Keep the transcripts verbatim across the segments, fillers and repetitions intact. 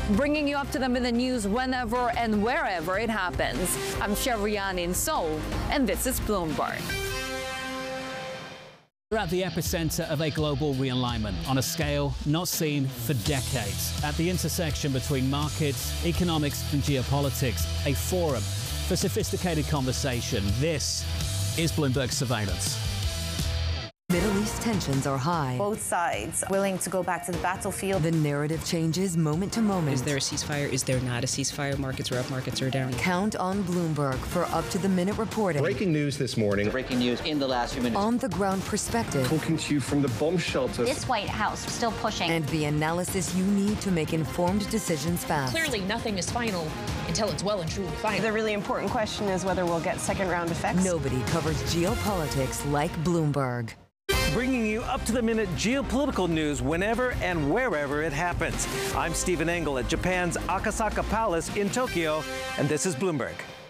bringing you up to them in the news whenever and wherever it happens. I'm Sherian in Seoul, and this is Bloomberg. We're at the epicenter of a global realignment on a scale not seen for decades. At the intersection between markets, economics and geopolitics, a forum for sophisticated conversation. This is Bloomberg Surveillance. Middle East tensions are high. Both sides willing to go back to the battlefield. The narrative changes moment to moment. Is there a ceasefire? Is there not a ceasefire? Markets are up, markets are down. Count on Bloomberg for up-to-the-minute reporting. Breaking news this morning. Breaking news in the last few minutes. On-the-ground perspective. Talking to you from the bomb shelter. This White House still pushing. And the analysis you need to make informed decisions fast. Clearly, nothing is final until it's well and truly final. The really important question is whether we'll get second-round effects. Nobody covers geopolitics like Bloomberg. Bringing you up-to-the-minute geopolitical news whenever and wherever it happens. I'm Stephen Engel at Japan's Akasaka Palace in Tokyo, and this is Bloomberg.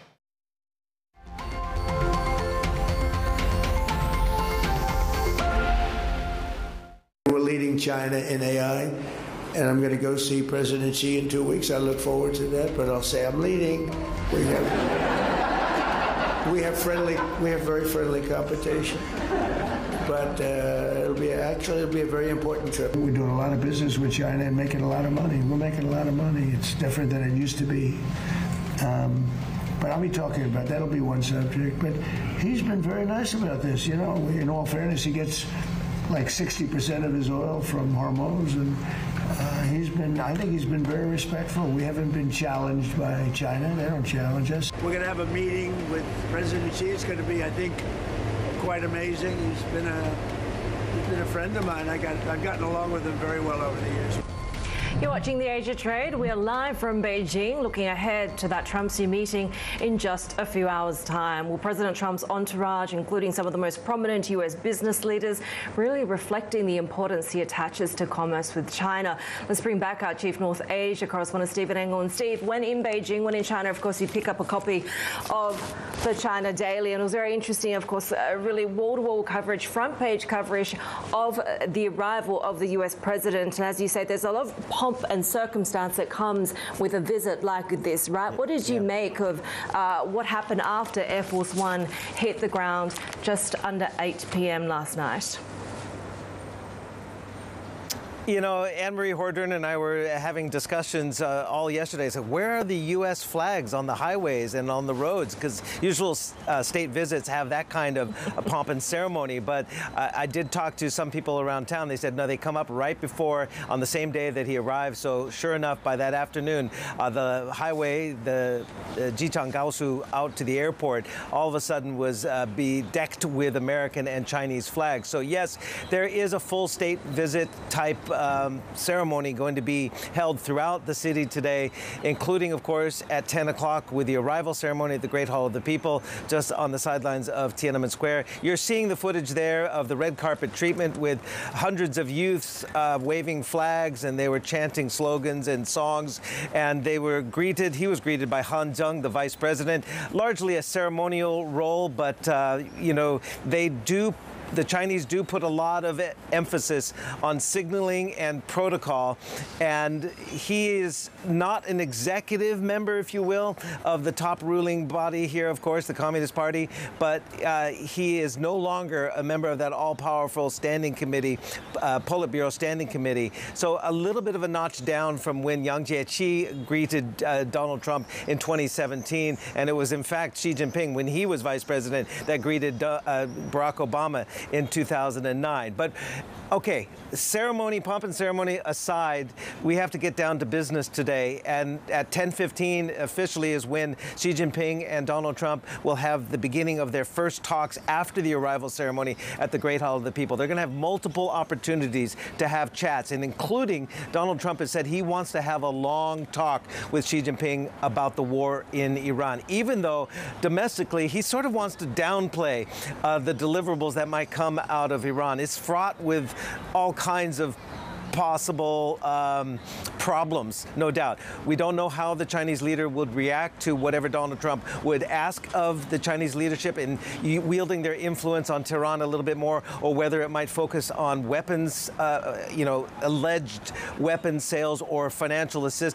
We're leading China in A I, and I'm going to go see President Xi in two weeks. I look forward to that, but I'll say I'm leading. We have, we have friendly, we have very friendly competition. But uh, it'll be actually it'll be a very important trip. We're doing a lot of business with China and making a lot of money. We're making a lot of money. It's different than it used to be. Um, but I'll be talking about that'll be one subject. But he's been very nice about this. You know, in all fairness, he gets like sixty percent of his oil from Hormuz, and uh, he's been. I think he's been very respectful. We haven't been challenged by China. They don't challenge us. We're going to have a meeting with President Xi. It's going to be, I think, quite amazing. He's been a he's been a friend of mine. I got I've gotten along with him very well over the years. You're watching the Asia Trade. We're live from Beijing, looking ahead to that Trump-Xi meeting in just a few hours' time. Well, President Trump's entourage, including some of the most prominent U S business leaders, really reflecting the importance he attaches to commerce with China. Let's bring back our Chief North Asia correspondent, Stephen Engel. And Steve, when in Beijing, when in China, of course, you pick up a copy of the China Daily. And it was very interesting, of course, uh, really wall-to-wall coverage, front-page coverage of uh, the arrival of the U S president. And as you say, there's a lot of pomp and circumstance that comes with a visit like this, right? What did you yeah. make of uh, what happened after Air Force One hit the ground just under eight p m last night? You know, Anne-Marie Hordern and I were having discussions uh, all yesterday. So where are the U S flags on the highways and on the roads? Because usual uh, state visits have that kind of uh, pomp and ceremony. But uh, I did talk to some people around town. They said, no, they come up right before, on the same day that he arrived. So sure enough, by that afternoon, uh, the highway, the uh, Jichang Gaosu out to the airport, all of a sudden was uh, bedecked with American and Chinese flags. So yes, there is a full state visit type Um, ceremony going to be held throughout the city today, including, of course, at ten o'clock with the arrival ceremony at the Great Hall of the People, just on the sidelines of Tiananmen Square. You're seeing the footage there of the red carpet treatment with hundreds of youths uh, waving flags, and they were chanting slogans and songs, and they were greeted. He was greeted by Han Zheng, the vice president, largely a ceremonial role, but, uh, you know, they do The Chinese do put a lot of emphasis on signaling and protocol, and he is not an executive member, if you will, of the top ruling body here, of course, the Communist Party, but uh, he is no longer a member of that all-powerful standing committee, uh, Politburo Standing Committee. So a little bit of a notch down from when Yang Jiechi greeted uh, Donald Trump in twenty seventeen, and it was, in fact, Xi Jinping, when he was vice president, that greeted uh, Barack Obama in two thousand nine. But okay, ceremony, pomp and ceremony aside, we have to get down to business today. And at ten fifteen officially is when Xi Jinping and Donald Trump will have the beginning of their first talks after the arrival ceremony at the Great Hall of the People. They're going to have multiple opportunities to have chats, and including Donald Trump has said he wants to have a long talk with Xi Jinping about the war in Iran, even though domestically he sort of wants to downplay uh, the deliverables that might come out of Iran. It's fraught with all kinds of possible um, problems, no doubt. We don't know how the Chinese leader would react to whatever Donald Trump would ask of the Chinese leadership in wielding their influence on Tehran a little bit more, or whether it might focus on weapons, uh, you know, alleged weapons sales or financial assistance